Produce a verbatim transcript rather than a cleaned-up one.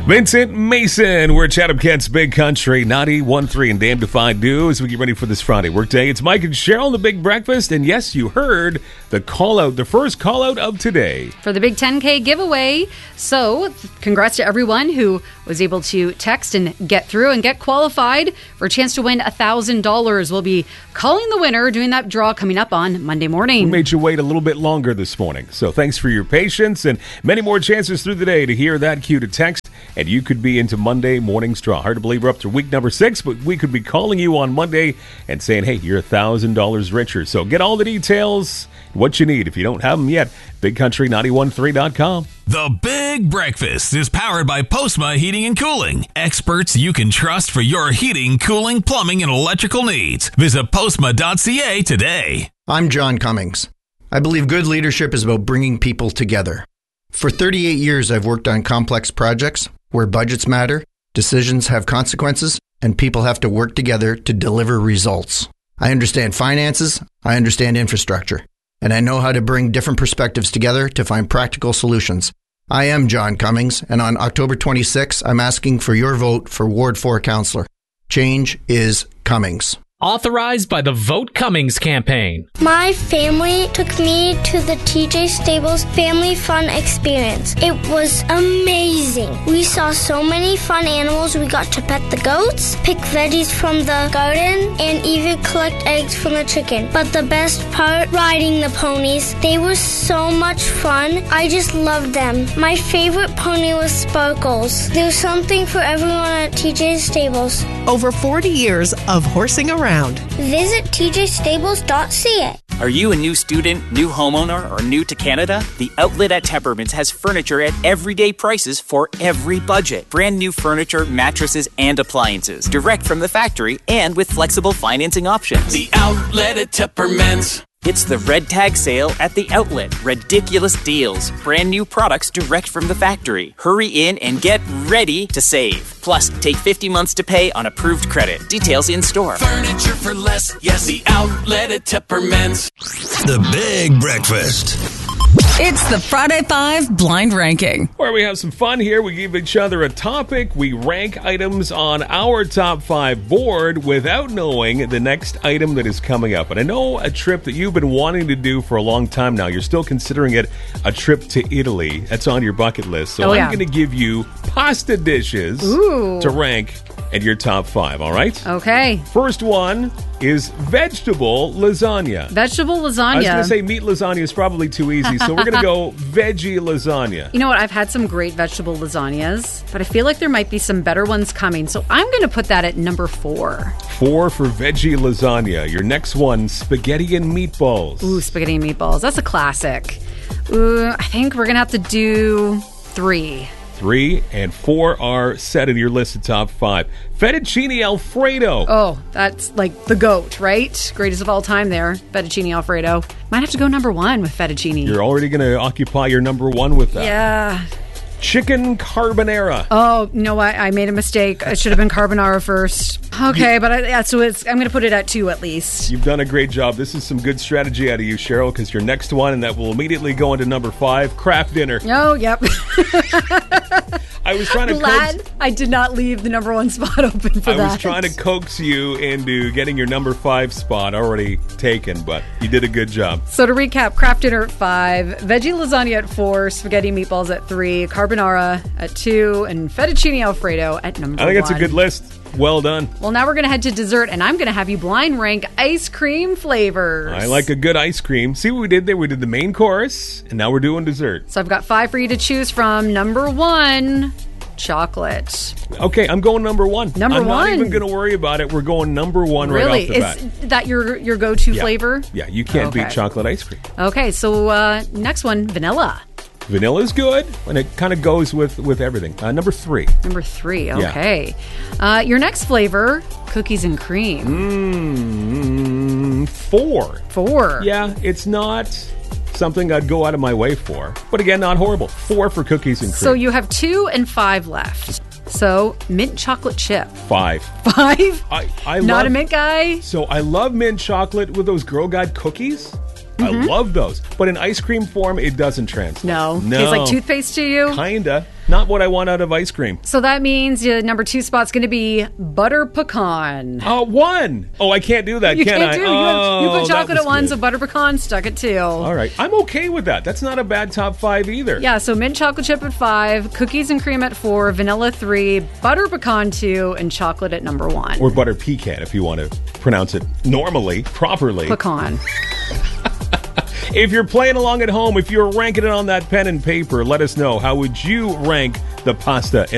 Vincent Mason, we're Chatham Kent's Big Country, ninety-one point three and Damn Defied Do as we get ready for this Friday workday. It's Mike and Cheryl in the Big Breakfast, and yes, you heard the call out, the first call out of today. For the big ten K giveaway. So, congrats to everyone who was able to text and get through and get qualified for a chance to win one thousand dollars. We'll be calling the winner, doing that draw coming up on Monday morning. We made you wait a little bit longer this morning, so thanks for your patience and many more chances through the day to hear that cue to text. And you could be into Monday morning's draw. Hard to believe we're up to week number six, but we could be calling you on Monday and saying, hey, you're one thousand dollars richer. So get all the details, what you need. If you don't have them yet, big country nine one three dot com. The Big Breakfast is powered by Postma Heating and Cooling. Experts you can trust for your heating, cooling, plumbing, and electrical needs. Visit postma dot c a today. I'm John Cummings. I believe good leadership is about bringing people together. For thirty-eight years, I've worked on complex projects where budgets matter, decisions have consequences, and people have to work together to deliver results. I understand finances, I understand infrastructure, and I know how to bring different perspectives together to find practical solutions. I am John Cummings, and on October twenty-sixth, I'm asking for your vote for Ward four Councillor. Change is Cummings. Authorized by the Vote Cummings campaign. My family took me to the T J Stables Family Fun Experience. It was amazing. We saw so many fun animals. We got to pet the goats, pick veggies from the garden, and even collect eggs from the chicken. But the best part, riding the ponies. They were so much fun. I just loved them. My favorite pony was Sparkles. There's something for everyone at T J Stables. Over forty years of horsing around. Visit t j stables dot c a. Are you a new student, new homeowner, or new to Canada? The Outlet at Tempermans has furniture at everyday prices for every budget. Brand new furniture, mattresses, and appliances. Direct from the factory and with flexible financing options. The Outlet at Tempermans. It's the Red Tag Sale at the Outlet. Ridiculous deals. Brand new products direct from the factory. Hurry in and get ready to save. Plus, take fifty months to pay on approved credit. Details in store. Furniture for less. Yes, the Outlet at Tempermans. The Big Breakfast. It's the Friday Five Blind Ranking, where we have some fun here. We give each other a topic. We rank items on our top five board without knowing the next item that is coming up. And I know a trip that you've been wanting to do for a long time now. You're still considering it a trip to Italy. That's on your bucket list. So oh, I'm yeah. going to give you pasta dishes Ooh. to rank in your top five, all right? Okay. First one is vegetable lasagna. Vegetable lasagna. I was going to say meat lasagna is probably too easy, so we're going to go veggie lasagna. You know what? I've had some great vegetable lasagnas, but I feel like there might be some better ones coming, so I'm going to put that at number four. Four for veggie lasagna. Your next one, spaghetti and meatballs. Ooh, spaghetti and meatballs. That's a classic. Ooh, I think we're going to have to do three. Three and four are set in your list of top five. Fettuccine Alfredo. Oh, that's like the GOAT, right? Greatest of all time there. Fettuccine Alfredo. Might have to go number one with fettuccine. You're already going to occupy your number one with that. Yeah. Chicken carbonara. Oh, you know what? I made a mistake. It should have been carbonara first. Okay, but I, yeah, so it's, I'm going to put it at two at least. You've done a great job. This is some good strategy out of you, Cheryl, because your next one, and that will immediately go into number five, Kraft Dinner. Oh, yep. I was trying to Glad coax, I did not leave the number one spot open for I that. was trying to coax you into getting your number five spot already taken, but you did a good job. So to recap, Kraft Dinner at five, veggie lasagna at four, spaghetti meatballs at three, carbonara at two, and fettuccine Alfredo at number one. I think it's a good list. Well done. Well, now we're going to head to dessert, and I'm going to have you blind rank ice cream flavors. I like a good ice cream. See what we did there? We did the main course, and now we're doing dessert. So I've got five for you to choose from. Number one, chocolate. Okay, I'm going number one. Number I'm one. I'm not even going to worry about it. We're going number one really? right off the Is bat. that your your go-to yeah. flavor? Yeah, you can't okay. beat chocolate ice cream. Okay, so uh, next one, vanilla. Vanilla is good, and it kind of goes with, with everything. Uh, number three. Number three, okay. Yeah. Uh, your next flavor, cookies and cream. Mmm, four. Four. Yeah, it's not something I'd go out of my way for. But again, not horrible. Four for cookies and cream. So you have two and five left. So, mint chocolate chip. Five. Five? I, I Not love, a mint guy? So I love mint chocolate with those Girl Guide cookies. Mm-hmm. I love those. But in ice cream form, it doesn't translate. No. No. Tastes like toothpaste to you? Kinda. Not what I want out of ice cream. So that means your number two spot's going to be butter pecan. Oh, one. Oh, I can't do that, You can can't I? do. You, oh, you put that chocolate was at one, good. so butter pecan stuck at two. All right. I'm okay with that. That's not a bad top five either. Yeah, so mint chocolate chip at five, cookies and cream at four, vanilla three, butter pecan two, and chocolate at number one. Or butter pecan, if you want to pronounce it normally, properly. Pecan. If you're playing along at home, if you're ranking it on that pen and paper, let us know. How would you rank the pasta in